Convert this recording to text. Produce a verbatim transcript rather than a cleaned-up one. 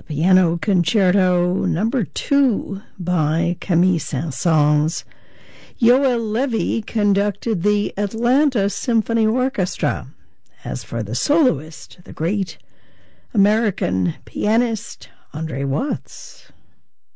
the Piano Concerto Number two by Camille Saint-Saëns. Yoel Levy conducted the Atlanta Symphony Orchestra. As for the soloist, the great American pianist Andre Watts.